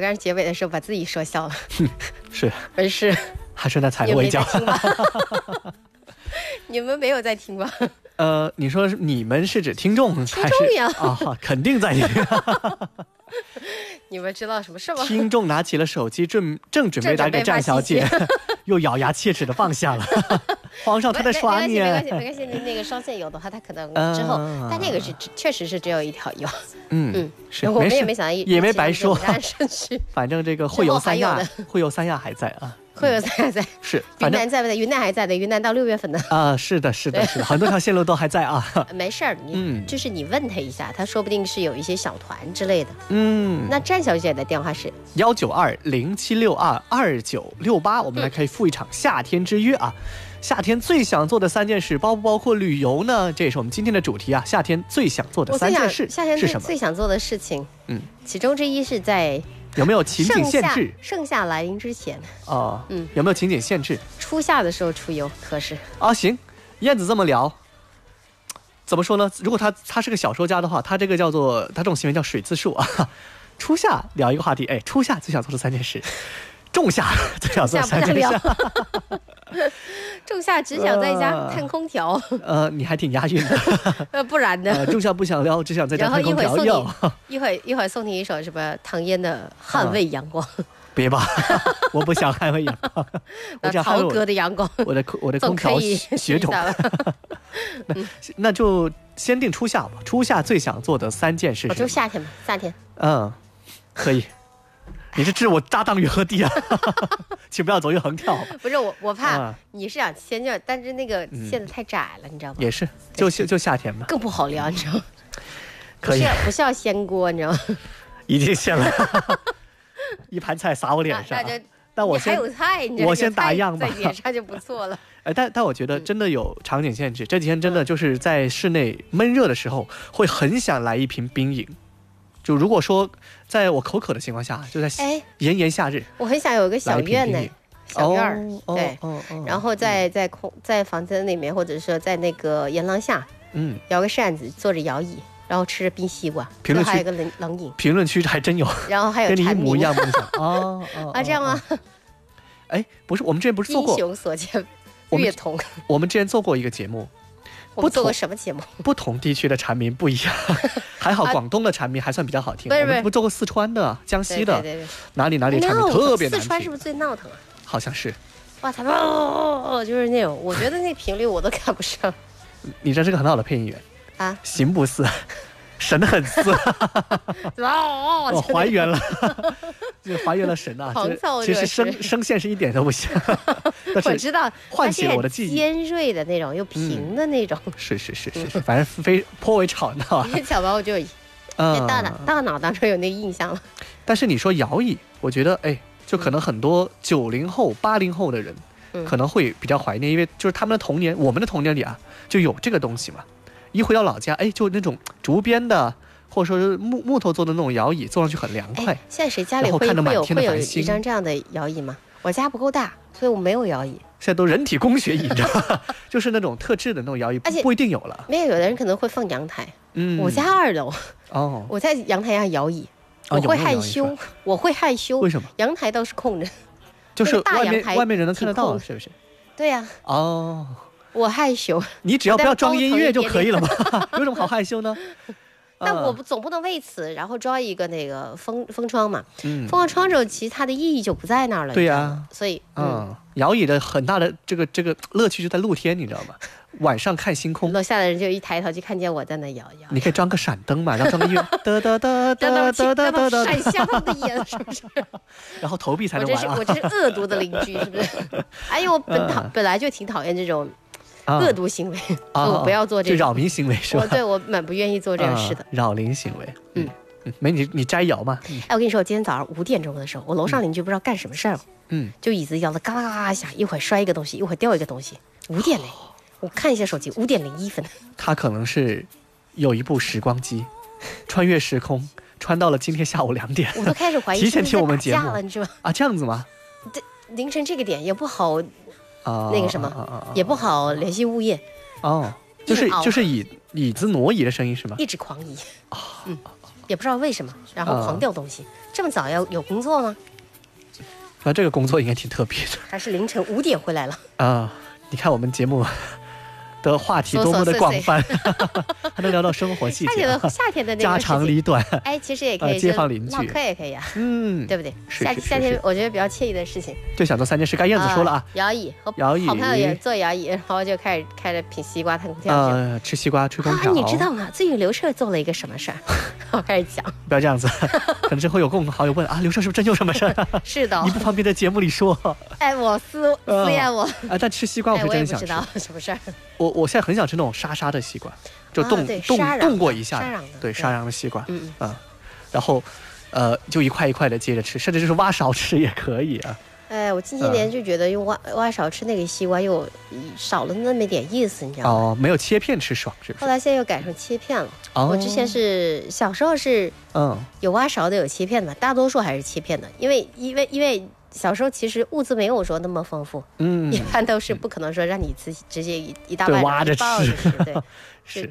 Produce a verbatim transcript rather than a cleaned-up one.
刚才结尾的时候把自己说笑了。 是， 没事。 还是那踩了我一脚。 你们没有在听吧？ 呃，你说是你们是指听众还是？ 听众呀！ 啊，肯定在听。 你们知道什么事吗？ 听众拿起了手机，正正准备打给战小姐，又咬牙切齿的放下了。皇上他在刷你。 没关系，没关系，没关系。那个双线有的话，他可能之后，呃、但那个是确实是只有一条油。 嗯嗯，是。 我们也没想到， 也没白说。反正这个会游三亚，会游三亚还在啊。 会游三亚在是， 云南在不在？云南还在的，云南到六月份的啊，是的，是的，是的，很多条线路都还在啊。 没事儿，你、嗯、就是你问他一下，他说不定是有一些小团之类的。 嗯， 那战小姐的电话是幺九二零七六二二九六八，我们来可以赴一场夏天之约啊。夏天最想做的三件事包不包括旅游呢？这也是我们今天的主题啊。夏天最想做的三件事夏天是什么？ 最想做的事情， 嗯， 其中之一是在。 有没有情景限制？ 盛夏来临之前哦，嗯，有没有情景限制？ 初夏的时候出游合适啊。行，燕子这么聊，怎么说呢？如果他他是个小说家的话，他这个叫做他这种行为叫水字数啊。初夏聊一个话题，哎，初夏最想做的三件事，仲夏最想做的三件事。 仲夏只想在家看空调。 呃，你还挺押韵的。 呃，不然呢？ 呃，仲夏不想聊，只想在家看空调。 然后一会儿一会儿送你一首什么唐嫣的《捍卫阳光》。 别吧，我不想捍卫阳光，我想捍卫曹格的阳光。 我的我的空调血种。那那就先定初夏吧。初夏最想做的三件事。 我就夏天吧，夏天。 嗯，可以。你是置我搭档于何地啊？请不要左右横跳。 不是我，我怕你是想先就，但是那个线子太窄了，你知道吗？ 也是，就就夏天吧。 更不好聊，你知道吗？ 可以， 不是不是要掀锅，你知道吗？ 已经掀了，一盘菜撒我脸上。 那就， 但我先还有菜，你知道我先打样吧， 在脸上就不错了。 哎，但但我觉得真的有场景限制，嗯、这几天真的就是在室内闷热的时候，会很想来一瓶冰饮。就如果说在我口渴的情况下，就在炎炎夏日， 我很想有一个小院呢，小院儿， 哦、 对， 哦哦、 然后在在空在房间里面，或者说在那个檐廊下， 嗯， 摇个扇子，坐着摇椅，然后吃着冰西瓜， 评论区还有一个冷冷饮， 评论区还真有， 然后还有跟你一模一样梦想哦哦啊，这样吗？ 哎，不是，我们之前不是做过英雄所见略同， 我们之前做过一个节目。 我们做过什么节目？ 不同地区的蝉鸣不一样，还好广东的蝉鸣还算比较好听。 啊、 我们不做过四川的、江西的， 对对对对哪里哪里蝉鸣特别难听。 四川是不是最闹腾啊？ 好像是。 哇，他们哦，就是那种，我觉得那频率我都赶不上。 你这是个很好的配音员啊， 行不似，神很似。 哦， 我还原了，就还原了神啊！其实声声线是一点都不像。 我知道， 唤起了我的记忆。 尖锐的那种，又平的那种。 嗯、是是是是是，反正非颇为吵闹啊。 小毛我就大脑大脑当中有那个印象了。 但是你说摇椅，我觉得哎，就可能很多九零后、八零后的人、嗯、可能会比较怀念，因为就是他们的童年，我们的童年里啊就有这个东西嘛。一回到老家，哎，就那种竹编的。或者说是木木头做的那种摇椅，坐上去很凉快。 现在谁家里会会有会有一张这样的摇椅吗？我家不够大，所以我没有摇椅。 现在都人体工学椅，你知道吗？就是那种特制的那种摇椅，不一定有了。 没有，有的人可能会放阳台。 嗯， 我家二楼哦， 我在阳台上摇椅，我会害羞，哦、我会害羞。 为什么？ 阳台倒是空着， 就是大阳台外面人能看得到，是不是？ 对呀、 啊。哦， 我害羞。 你只要不要装音乐就可以了嘛，有什么好害羞呢？ 但我总不能为此然后装一个那个封封窗嘛， 嗯， 封了窗之后，其实它的意义就不在那儿了。 对呀、啊， 所以， 嗯，摇椅的很大的这个这个乐趣就在露天，你知道吗？晚上看星空， 楼下的人就一抬头就看见我在那摇摇。 你可以装个闪灯嘛，然后装个音乐，哒哒哒哒哒哒哒哒， 闪瞎他们的眼，是不是？ 然后投币才能玩、啊。 我这是我这是恶毒的邻居，是不是？哎呦，我本讨、嗯、本来就挺讨厌这种。恶毒行为，啊、我不要做这种扰民行为是吧？ 我对我蛮不愿意做这个事的。 啊、扰邻行为，嗯嗯，没你你摘摇吗？ 哎，我跟你说，我今天早上五点钟的时候，我楼上邻居不知道干什么事儿， 嗯， 就椅子摇得嘎啦嘎啦响，一会儿摔一个东西，一会儿掉一个东西。五点嘞，哦、我看一下手机，五点零一分。 他可能是有一部时光机，穿越时空，穿到了今天下午两点。 我都开始怀疑提前听我们节目了，你知道吗？ 啊，这样子吗？ 这凌晨这个点也不好。 啊， 那个什么、啊啊啊、也不好联系物业哦，就是就是椅椅子挪移的声音是吗？ 一直狂移啊， 嗯， 也不知道为什么，然后狂掉东西。嗯、这么早要有工作吗？ 那这个工作应该挺特别的。 还是凌晨五点回来了啊、 呃？你看我们节目的话题多么的广泛，还能聊到生活细节、啊， 夏天的那个家长里短。 哎，其实也可以、呃、 街坊邻居唠嗑也可以啊， 嗯， 对不对？夏夏天我觉得比较惬意的事情， 就想做三件事。该燕子说了啊， 摇椅和摇椅， 好朋友也坐摇椅，然后就开始开着品西瓜、弹空调， 呃，吃西瓜、吹空调。 啊，你知道吗？最近刘彻做了一个什么事儿？我开始讲， 不要这样子，可能之后有共同好友问啊，刘彻是不是真有什么事儿？ 是的， 你不方便在节目里说。 哎，我私私言我啊，但吃西瓜我是真想吃。 哎、我也不知道什么事儿。 我我现在很想吃那种沙沙的西瓜。就冻、 啊、 冻冻过一下的， 对沙瓤的西瓜， 嗯嗯、啊，然后，呃，就一块一块的接着吃，甚至就是挖勺吃也可以啊。 哎，我近些年就觉得用挖、嗯、挖勺吃那个西瓜又少了那么点意思，你知道吗？ 哦，没有切片吃爽，是不是？ 后来现在又改成切片了。 哦、 我之前是小时候是嗯有挖勺的有切片的，大多数还是切片的，因为因为因为小时候其实物资没有说那么丰富， 嗯， 一般都是不可能说让你自己直接一一大半挖着吃， 对。是